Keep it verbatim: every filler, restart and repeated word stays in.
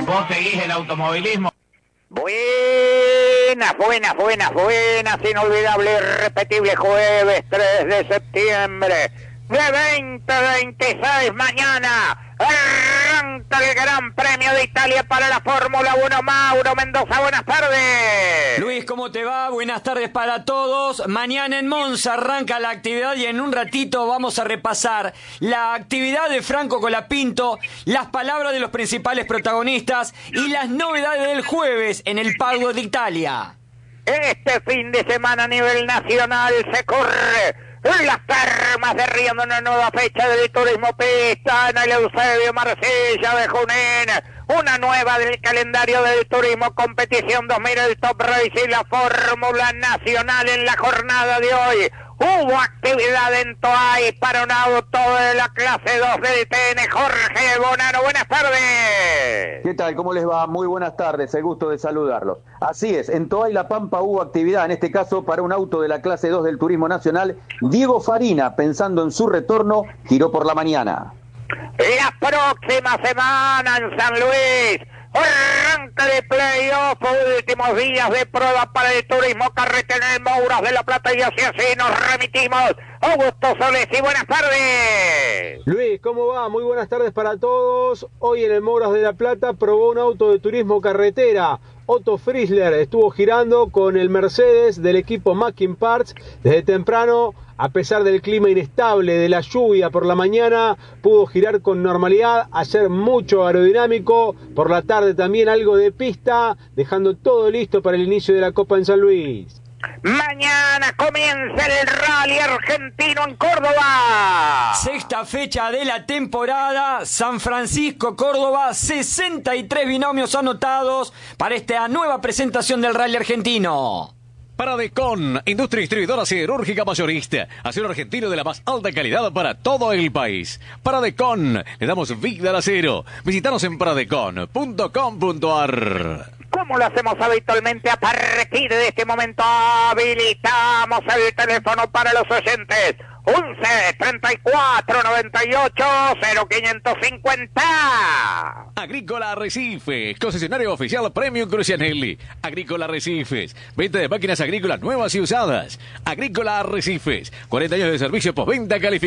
¿Vos seguís el automovilismo? Buenas, buenas, buenas, buenas, inolvidable, irrepetible jueves tres de septiembre de veinte veintiséis, mañana arranca el Gran Premio de Italia para la Fórmula uno. Mauro Mendoza, buenas tardes. Luis, ¿cómo te va? Buenas tardes para todos. Mañana en Monza arranca la actividad y en un ratito vamos a repasar la actividad de Franco Colapinto, las palabras de los principales protagonistas y las novedades del jueves en el Paddock de Italia. Este fin de semana a nivel nacional se corre en las Termas de Río, una nueva fecha del turismo pista en el Eusebio Marsella de Junín, una nueva del calendario del turismo competición dos mil, el Top Race y la Fórmula Nacional en la jornada de hoy. Hubo actividad en Toay para un auto de la clase dos del T N. Jorge Bonano, buenas tardes. ¿Qué tal? ¿Cómo les va? Muy buenas tardes, el gusto de saludarlos. Así es, en Toay La Pampa hubo actividad, en este caso para un auto de la clase dos del Turismo Nacional. Diego Farina, pensando en su retorno, giró por la mañana. La próxima semana en San Luis arranca de playoff, últimos días de prueba para el turismo carretera en el Mouras de la Plata, y así así nos remitimos. Augusto Solesi, buenas tardes. Luis, ¿cómo va? Muy buenas tardes para todos. Hoy en el Mouras de la Plata probó un auto de turismo carretera. Otto Frizzler estuvo girando con el Mercedes del equipo Mackin Parts desde temprano. A pesar del clima inestable, de la lluvia por la mañana, pudo girar con normalidad. Ayer mucho aerodinámico, por la tarde también algo de pista, dejando todo listo para el inicio de la Copa en San Luis. Mañana comienza el Rally Argentino en Córdoba. Sexta fecha de la temporada, San Francisco, Córdoba, sesenta y tres binomios anotados para esta nueva presentación del Rally Argentino. Paradecon, industria distribuidora siderúrgica mayorista. Acero argentino de la más alta calidad para todo el país. Paradecon, le damos vida al acero. Visítanos en paradecon punto com punto ar. Como lo hacemos habitualmente, a partir de este momento habilitamos el teléfono para los oyentes. once, treinta y cuatro, noventa y ocho, cero quinientos cincuenta. Agrícola Arrecifes, concesionario oficial Premium Crucianelli. Agrícola Arrecifes, venta de máquinas agrícolas nuevas y usadas. Agrícola Arrecifes, cuarenta años de servicio postventa calificado.